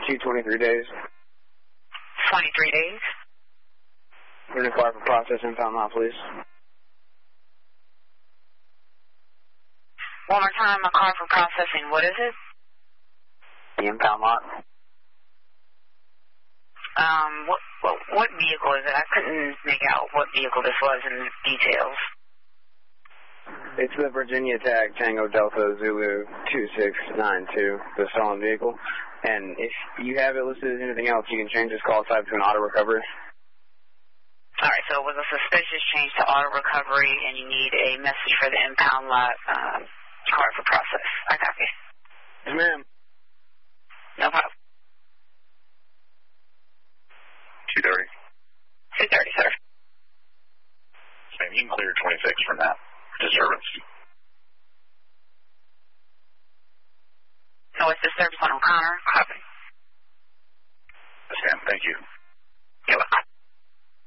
23 days. 23 days? We're going to inquire for process impound lot, please. One more time, a car for processing. What is it? The impound lot. What vehicle is it? I couldn't make out what vehicle this was in the details. It's the Virginia Tag Tango Delta Zulu 2692, the stolen vehicle. And if you have it listed as anything else, you can change this call type to an auto recovery. All right, so it was a suspicious change to auto recovery, and you need a message for the impound lot car for process. I copy. Yes, ma'am. No problem. 230. 230, sir. Ma'am, you can clear 26 from that disturbance. No, it's disturbance on O'Connor. Copy. Yes, ma'am. Thank you.